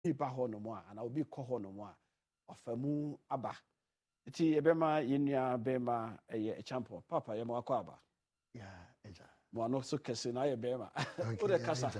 ba ho no mo a ana obi kɔ ho no mo a ofamu aba ti ebema yenua bema eye champion papa ye mo akɔ aba eja mo no so kese na ye bema o de kasa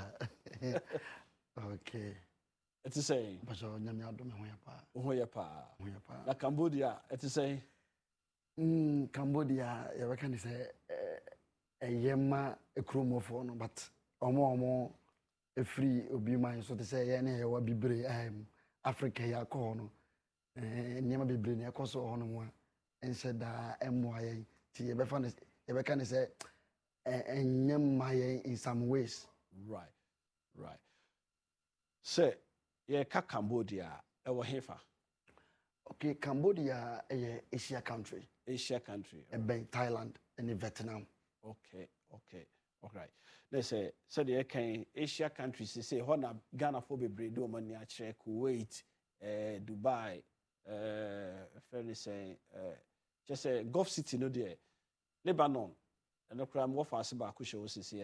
okay it is saying but nyame adom ho ye pa na Cambodia it is saying Cambodia you reckon say yema ekromofo no but omo free obi man so to say ye na ye wa bibre Africa ya ko no niema bibre na ekoso ho no mo ense da emwa ye ti ye be fa ne ye be kan say enyema ye in some ways right say ye ka Cambodia e wo hefa okay Cambodia Asia country ben Thailand and Vietnam okay alright let's say the can Asia countries say ho na Ghana for bebre do mani a kire Kuwait Dubai fairly say just say Gulf City no there Lebanon and okra mo fa ase ba ko hwe osisi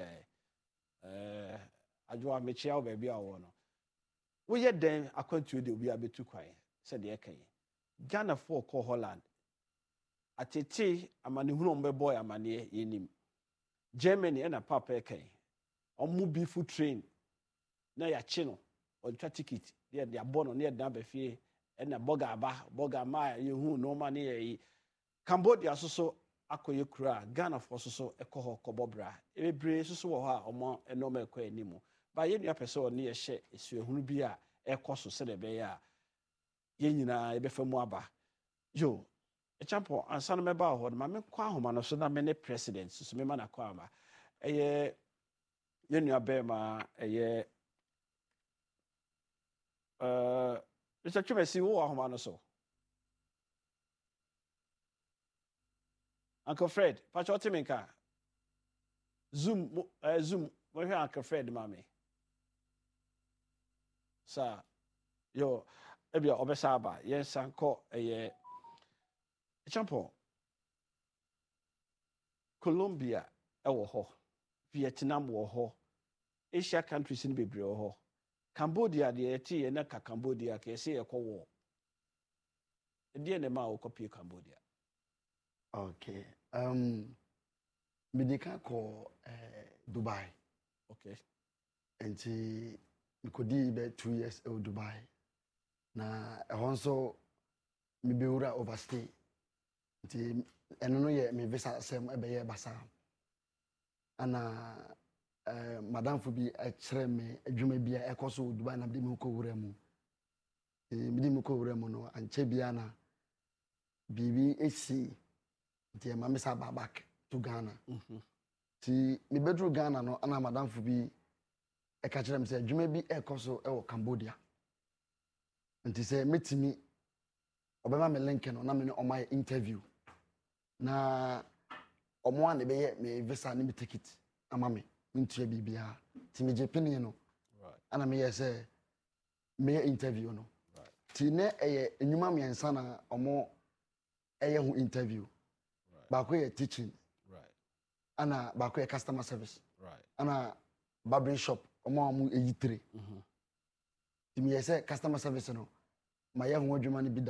adwo mechia o ba bia wo no wo ye den akwantuo de obi abetu kwan said the kan Ghana for call Holland atete amanehunu mbebo ya amane yenim Germany and a papa kan omu bifu train na ya chi no o twa ticket dey dey abono na dan ba fie and na boga ma yehu no ma na yi Cambodia so akoye kura Ghana for so ekoho kobobra ebebre so wo ho a omo enoma ekọ animu ba ye nua pese o na ye hye esuehunu bi a ekoso se de be ya ye nyina ebefamu aba yo champo ansa no meba ho ma me kwa ahoma no so na me ne president so me ma na kwa ama ye nua be ma Mr. Chumesi wo ahoma no so Uncle Fred pacho timinka zoom mo hwe Uncle Fred mami sa yo ebia obesa aba yes anko champo Colombia ewo ho Vietnam wo ho Asia countries ni bebre wo ho Cambodia de eti ye na ka Cambodia ka ese ye kɔ wo e ne ma wo copy Cambodia okay medika ko Dubai okay enti mikodi be 2 years in Dubai na ehonso mi beura overstay nti eno no ye me visa sem ebe ye basa ana madam fo bi e kire me adwuma bia ekoso Dubai na bi mi ko wura mu mi mi ko wura mu no anche bia na bibi esi nti ma me sa back to Ghana ti mi bedru Ghana no ana madam fo bi e ka kire me se adwuma bi ekoso e wo Cambodia nti se metimi obema me link no na me no my interview na omo an be ye me visa ni me ticket ama me ntua bibia ti me jepini no right ana me ye say me interview no right ti ne eye enwuma me ensa na omo eye hu interview right ba ko ye teaching right ana ba ko ye customer service right ana barbering shop omo amu eyitre ti me ye say customer service no ma ye hu adwuma ni bi